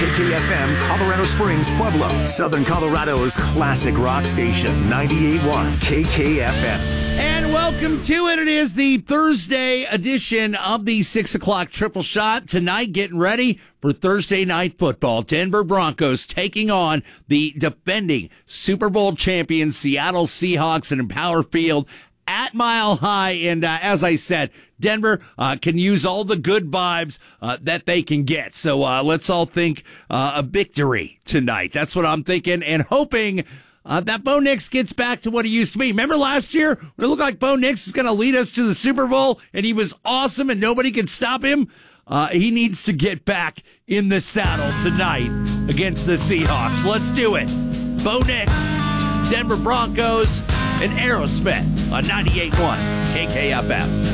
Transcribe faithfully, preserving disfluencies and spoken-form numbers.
K K F M, Colorado Springs, Pueblo, Southern Colorado's classic rock station, ninety-eight point one K K F M. And welcome to it. It is the Thursday edition of the six o'clock Triple Shot. Tonight, getting ready for Thursday night football. Denver Broncos taking on the defending Super Bowl champion Seattle Seahawks in Empower Field at Mile High. And uh, as I said, Denver uh, can use all the good vibes uh, that they can get. So uh, let's all think uh, a victory tonight. That's what I'm thinking and hoping uh, that Bo Nix gets back to what he used to be. Remember last year when it looked like Bo Nix is going to lead us to the Super Bowl and he was awesome and nobody could stop him? Uh, he needs to get back in the saddle tonight against the Seahawks. Let's do it. Bo Nix, Denver Broncos, and Aerosmith on ninety-eight point one K K F M.